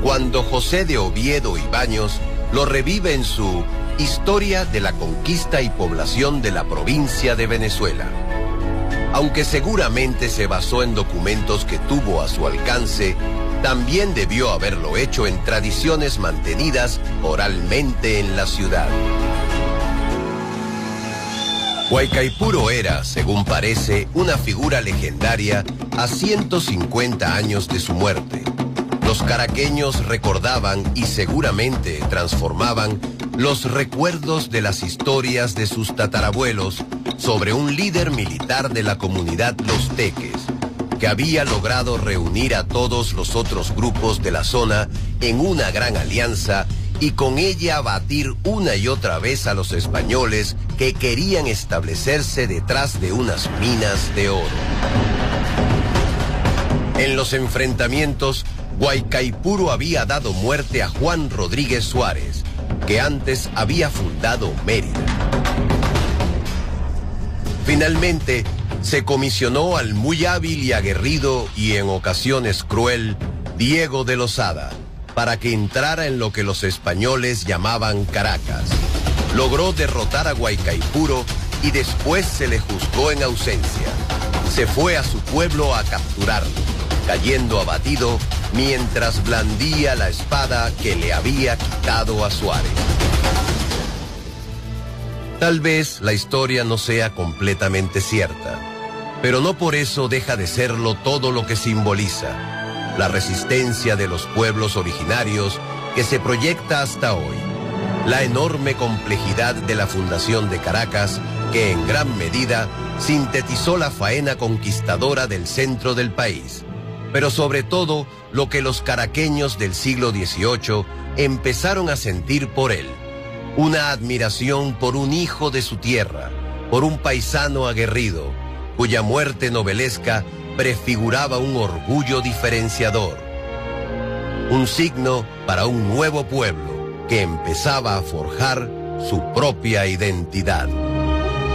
cuando José de Oviedo y Baños lo revive en su Historia de la conquista y población de la provincia de Venezuela. Aunque seguramente se basó en documentos que tuvo a su alcance, también debió haberlo hecho en tradiciones mantenidas oralmente en la ciudad. Guaycaipuro era, según parece, una figura legendaria a 150 años de su muerte. Los caraqueños recordaban y seguramente transformaban los recuerdos de las historias de sus tatarabuelos sobre un líder militar de la comunidad Los Teques, que había logrado reunir a todos los otros grupos de la zona en una gran alianza y con ella batir una y otra vez a los españoles que querían establecerse detrás de unas minas de oro. En los enfrentamientos, Guaycaipuro había dado muerte a Juan Rodríguez Suárez, que antes había fundado Mérida. Finalmente, se comisionó al muy hábil y aguerrido y en ocasiones cruel Diego de Lozada para que entrara en lo que los españoles llamaban Caracas. Logró derrotar a Guaycaipuro y después se le juzgó en ausencia. Se fue a su pueblo a capturarlo, cayendo abatido mientras blandía la espada que le había quitado a Suárez. Tal vez la historia no sea completamente cierta, pero no por eso deja de serlo todo lo que simboliza: la resistencia de los pueblos originarios que se proyecta hasta hoy, la enorme complejidad de la fundación de Caracas que en gran medida sintetizó la faena conquistadora del centro del país, pero sobre todo lo que los caraqueños del siglo XVIII empezaron a sentir por él: una admiración por un hijo de su tierra, por un paisano aguerrido, cuya muerte novelesca prefiguraba un orgullo diferenciador, un signo para un nuevo pueblo que empezaba a forjar su propia identidad.